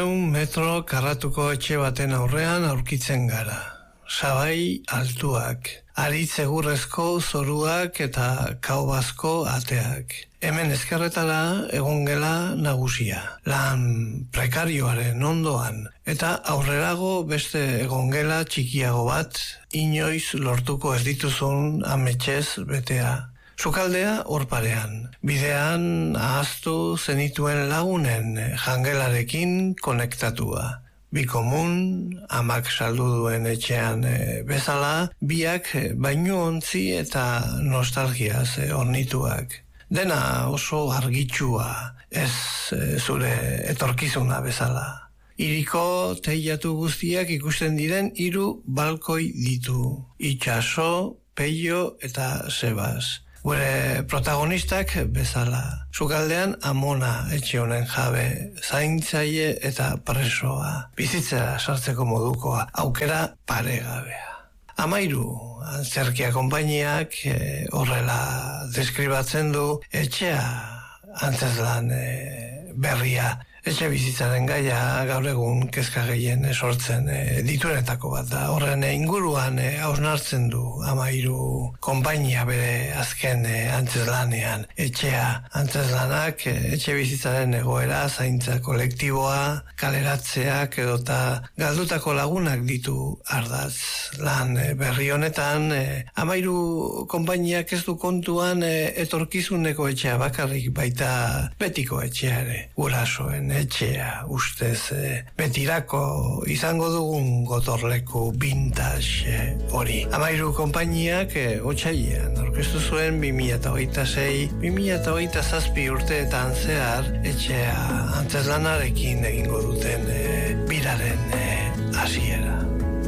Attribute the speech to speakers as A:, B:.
A: 500 metro karratuko etxe baten aurrean aurkitzen gara. Sabai altuak, aritz egurrezko zoruak eta kaobazko ateak. Hemen ezkerretara egongela nagusia, lan prekarioaren ondoan, eta aurrerago beste egongela txikiago bat, inoiz lortuko ez dituzun ametsez betea. Sukaldea horparean, bidean ahaztu zenituen lagunen jangelarekin konektatua. Bi komun, amak saldu duen etxean bezala, biak bainu ontzi eta nostalgiaz ornituak. Dena oso argitsua, ez zure etorkizuna bezala. Hiriko teilatu guztiak ikusten diren 3 balkoi ditu, Itxaso, Peio eta Sebas. Gure protagonistak bezala. Sukaldean Amona etxe honen jabe, zaintzaile eta presoa. Bizitzera sartzeko modukoa, aukera paregabea. 13 antzerkia konpainiak horrela deskribatzen du etxea antzezlan berria. Etxe bizitzaren gaia gaur egun kezka gehien sortzen dituenetako bat da. Horren inguruan hausnartzen du 13 konpainia bere azken antzezlanean. Etxea antzezlanak etxe bizitzaren egoera, zaintza kolektiboa, kaleratzeak edota galdutako lagunak ditu ardatz. Lan berri honetan 13 konpainiak ez du kontuan etorkizuneko etxea bakarrik, baita betiko etxea ere, gurasoen etxea, ustez betirako izango dugun gotorleku vintage hori. 13 konpainiak otsailean aurkeztu zuen 2026-2027 urteetan zehar etxea antzezlanarekin egingo duten biraren hasiera.